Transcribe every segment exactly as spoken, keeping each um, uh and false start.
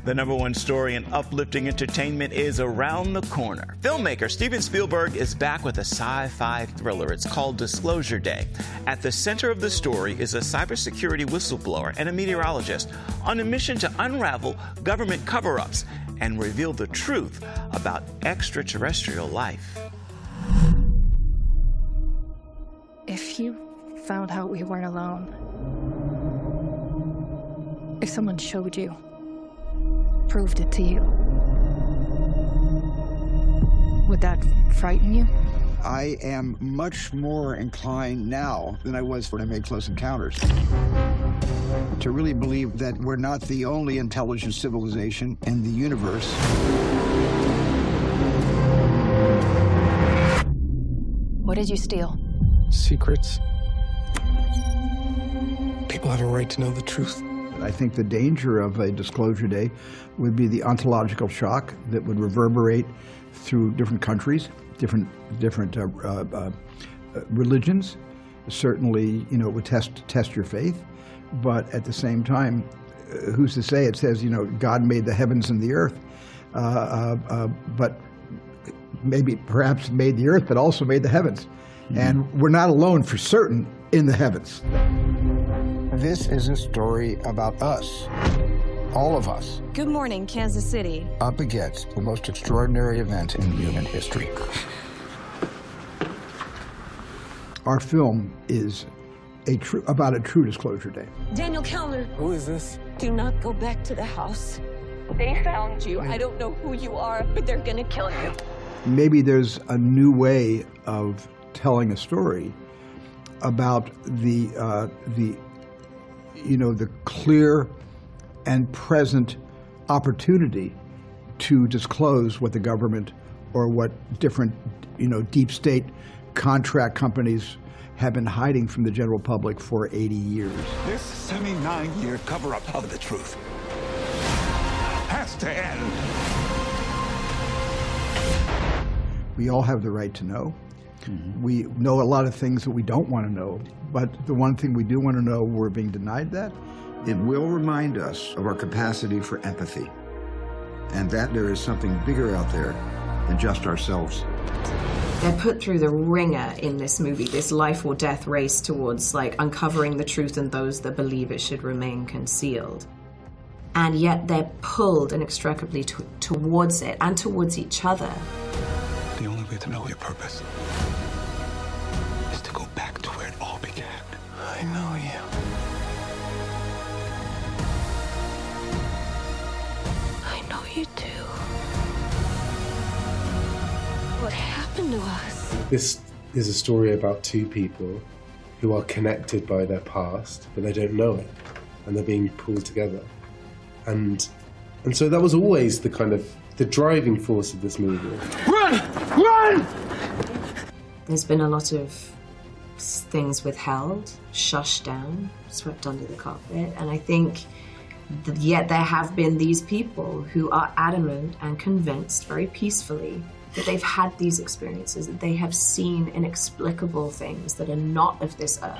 The number one story in uplifting entertainment is around the corner. Filmmaker Steven Spielberg is back with a sci-fi thriller. It's called Disclosure Day. At the center of the story is a cybersecurity whistleblower and a meteorologist on a mission to unravel government cover-ups and reveal the truth about extraterrestrial life. If you found out we weren't alone, if someone showed you, proved it to you, would that frighten you? I am much more inclined now than I was when I made Close Encounters to really believe that we're not the only intelligent civilization in the universe. What did you steal? Secrets. People have a right to know the truth. I think the danger of a Disclosure Day would be the ontological shock that would reverberate through different countries, different different uh, uh, uh, religions. Certainly, you know, it would test test your faith, but at the same time, uh, who's to say? It says, you know, God made the heavens and the earth, uh, uh, uh, but maybe perhaps made the earth, but also made the heavens, mm-hmm. and we're not alone for certain in the heavens. This is a story about us, all of us. Good morning, Kansas City. Up against the most extraordinary event in human history. Our film is a true about a true Disclosure Day. Daniel Kellner. Who is this? Do not go back to the house. They found you. I don't know who you are, but they're gonna kill you. Maybe there's a new way of telling a story about the uh, the you know, the clear and present opportunity to disclose what the government or what different, you know, deep state contract companies have been hiding from the general public for eighty years. This seventy-nine year cover-up of the truth has to end. We all have the right to know. Mm-hmm. We know a lot of things that we don't want to know, but the one thing we do want to know, we're being denied that. It will remind us of our capacity for empathy, and that there is something bigger out there than just ourselves. They're put through the ringer in this movie, this life or death race towards like uncovering the truth and those that believe it should remain concealed. And yet they're pulled inextricably to towards it and towards each other. The only way to know your purpose is to go back to where it all began. I know you. I know you do. What happened to us? This is a story about two people who are connected by their past, but they don't know it, and they're being pulled together. And and so that was always the kind of the driving force of this movie. Run! Run! There's been a lot of things withheld, shushed down, swept under the carpet, and I think that yet there have been these people who are adamant and convinced very peacefully that they've had these experiences, that they have seen inexplicable things that are not of this earth.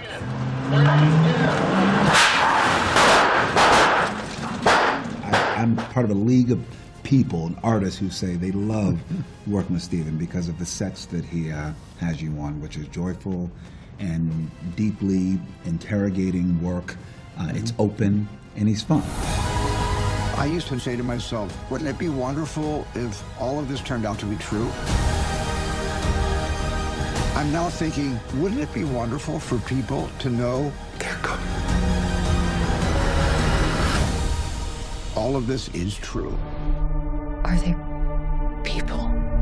I, I'm part of a league of people and artists who say they love working with Steven because of the sets that he uh, has you on, which is joyful and deeply interrogating work. Uh, mm-hmm. It's open and he's fun. I used to say to myself, wouldn't it be wonderful if all of this turned out to be true? I'm now thinking, wouldn't it be wonderful for people to know they're coming? All of this is true. Are they people?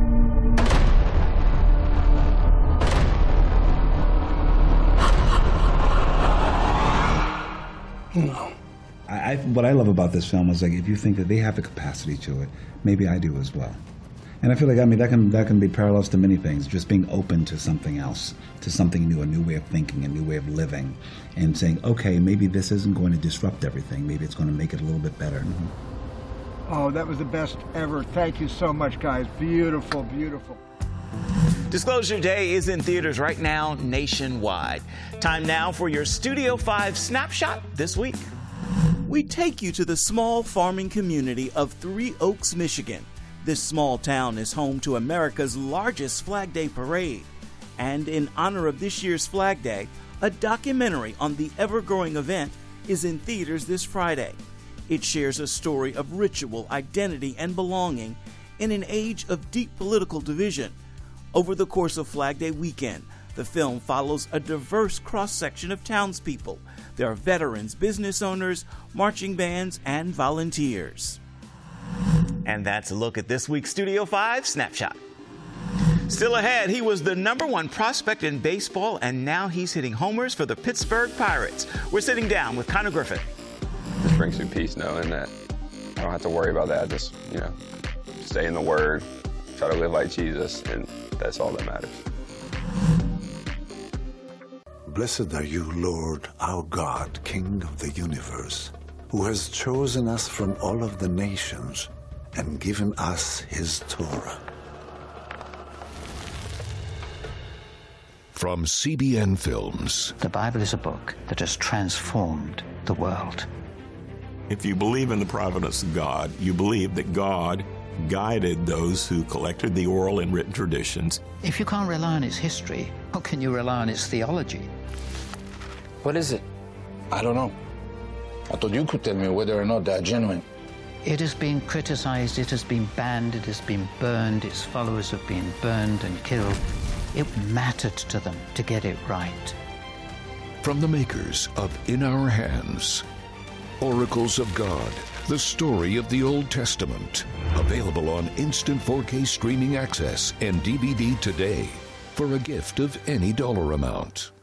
No. I, I, what I love about this film is like if you think that they have the capacity to it, maybe I do as well. And I feel like I mean that can that can be parallels to many things. Just being open to something else, to something new, a new way of thinking, a new way of living, and saying, okay, maybe this isn't going to disrupt everything. Maybe it's going to make it a little bit better. Mm-hmm. Oh, that was the best ever. Thank you so much, guys. Beautiful, beautiful. Disclosure Day is in theaters right now nationwide. Time now for your Studio five snapshot this week. We We take you to the small farming community of Three Oaks, Michigan. This small town is home to America's largest Flag Day parade. And in honor of this year's Flag Day, a documentary on the ever-growing event is in theaters this Friday. It shares a story of ritual, identity, and belonging in an age of deep political division. Over the course of Flag Day weekend, the film follows a diverse cross-section of townspeople. There are veterans, business owners, marching bands, and volunteers. And that's a look at this week's Studio five Snapshot. Still ahead, he was the number one prospect in baseball, and now he's hitting homers for the Pittsburgh Pirates. We're sitting down with Conor Griffin. Just brings me peace knowing that I don't have to worry about that. Just, you know, stay in the Word, try to live like Jesus, and that's all that matters. Blessed are you, Lord, our God, King of the universe, who has chosen us from all of the nations and given us his Torah. From C B N Films. The Bible is a book that has transformed the world. If you believe in the providence of God, you believe that God guided those who collected the oral and written traditions. If you can't rely on its history, how can you rely on its theology? What is it? I don't know. I thought you could tell me whether or not they're genuine. It has been criticized, it has been banned, it has been burned, its followers have been burned and killed. It mattered to them to get it right. From the makers of In Our Hands, Oracles of God, the story of the Old Testament. Available on instant four K streaming access and D V D today for a gift of any dollar amount.